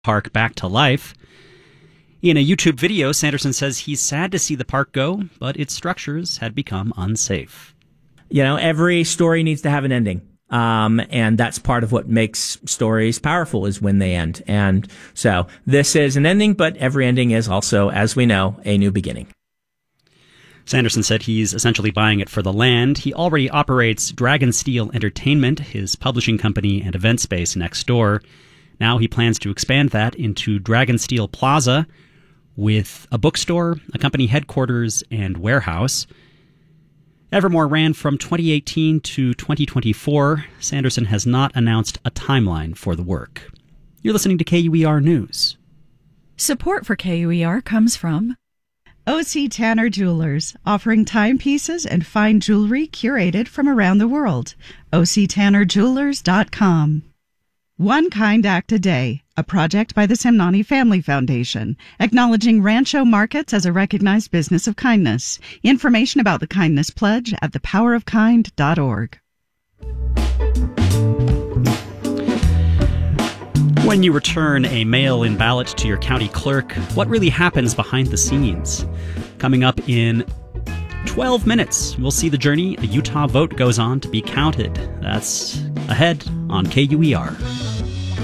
park back to life. In a YouTube video, Sanderson says he's sad to see the park go, but its structures had become unsafe. You know, every story needs to have an ending. And that's part of what makes stories powerful is when they end. And so this is an ending, but every ending is also, as we know, a new beginning. Sanderson said he's essentially buying it for the land. He already operates Dragonsteel Entertainment, his publishing company and event space next door. Now he plans to expand that into Dragonsteel Plaza with a bookstore, a company headquarters, and warehouse. Evermore ran from 2018 to 2024. Sanderson has not announced a timeline for the work. You're listening to KUER News. Support for KUER comes from O.C. Tanner Jewelers, offering timepieces and fine jewelry curated from around the world. OCTannerJewelers.com. One Kind Act a Day, a project by the Semnani Family Foundation, acknowledging Rancho markets as a recognized business of kindness. Information about the Kindness Pledge at thepowerofkind.org. When you return a mail-in ballot to your county clerk, what really happens behind the scenes? Coming up in 12 minutes, we'll see the journey a Utah vote goes on to be counted. That's ahead on KUER.